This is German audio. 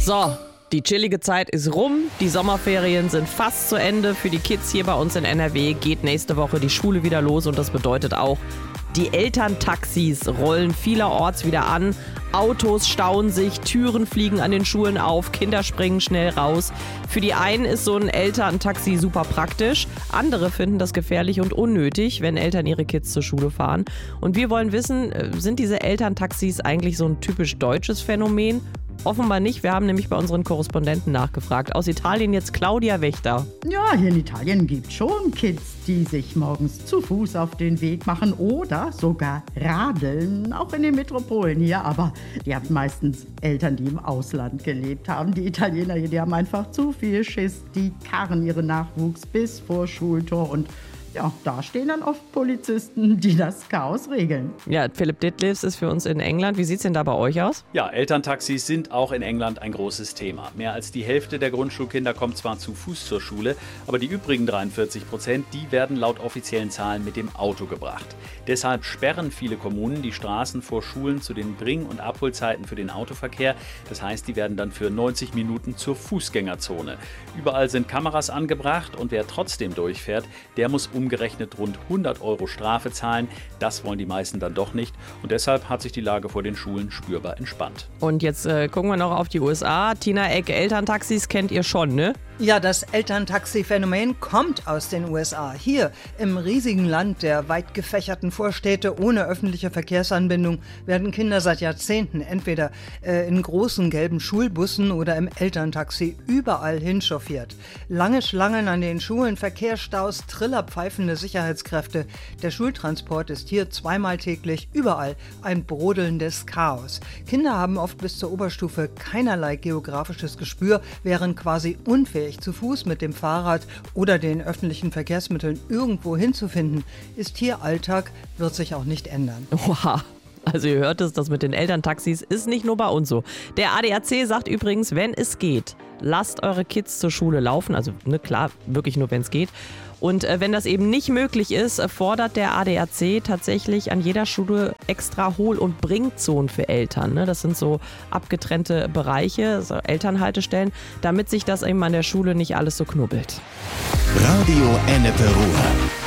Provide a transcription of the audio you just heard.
So, die chillige Zeit ist rum, die Sommerferien sind fast zu Ende. Für die Kids hier bei uns in NRW geht nächste Woche die Schule wieder los und das bedeutet auch, die Elterntaxis rollen vielerorts wieder an. Autos stauen sich, Türen fliegen an den Schulen auf, Kinder springen schnell raus. Für die einen ist so ein Elterntaxi super praktisch, andere finden das gefährlich und unnötig, wenn Eltern ihre Kids zur Schule fahren. Und wir wollen wissen, sind diese Elterntaxis eigentlich so ein typisch deutsches Phänomen? Offenbar nicht, wir haben nämlich bei unseren Korrespondenten nachgefragt. Aus Italien jetzt Claudia Wächter. Ja, hier in Italien gibt es schon Kids, die sich morgens zu Fuß auf den Weg machen oder sogar radeln, auch in den Metropolen hier. Aber die haben meistens Eltern, die im Ausland gelebt haben. Die Italiener hier, die haben einfach zu viel Schiss. Die karren ihren Nachwuchs bis vor Schultor und ja, da stehen dann oft Polizisten, die das Chaos regeln. Ja, Philipp Ditlews ist für uns in England. Wie sieht's denn da bei euch aus? Ja, Elterntaxis sind auch in England ein großes Thema. Mehr als die Hälfte der Grundschulkinder kommt zwar zu Fuß zur Schule, aber die übrigen 43%, die werden laut offiziellen Zahlen mit dem Auto gebracht. Deshalb sperren viele Kommunen die Straßen vor Schulen zu den Bring- und Abholzeiten für den Autoverkehr. Das heißt, die werden dann für 90 Minuten zur Fußgängerzone. Überall sind Kameras angebracht und wer trotzdem durchfährt, der muss umgerechnet rund 100 € Strafe zahlen. Das wollen die meisten dann doch nicht. Und deshalb hat sich die Lage vor den Schulen spürbar entspannt. Und jetzt gucken wir noch auf die USA. Tina Eck, Elterntaxis kennt ihr schon, ne? Ja, das Elterntaxi-Phänomen kommt aus den USA. Hier im riesigen Land der weit gefächerten Vorstädte ohne öffentliche Verkehrsanbindung werden Kinder seit Jahrzehnten entweder in großen gelben Schulbussen oder im Elterntaxi überall hinchauffiert. Lange Schlangen an den Schulen, Verkehrsstaus, trillerpfeifende Sicherheitskräfte. Der Schultransport ist hier zweimal täglich überall ein brodelndes Chaos. Kinder haben oft bis zur Oberstufe keinerlei geografisches Gespür, wären quasi unfähig, zu Fuß, mit dem Fahrrad oder den öffentlichen Verkehrsmitteln irgendwo hinzufinden. Ist hier Alltag, wird sich auch nicht ändern. Oha. Also ihr hört es, das mit den Elterntaxis ist nicht nur bei uns so. Der ADAC sagt übrigens, wenn es geht, lasst eure Kids zur Schule laufen. Also klar, wirklich nur wenn es geht. Und wenn das eben nicht möglich ist, fordert der ADAC tatsächlich an jeder Schule extra Hohl- und Bringzonen für Eltern. Das sind so abgetrennte Bereiche, so Elternhaltestellen, damit sich das eben an der Schule nicht alles so knubbelt. Radio Ennepe Ruhr.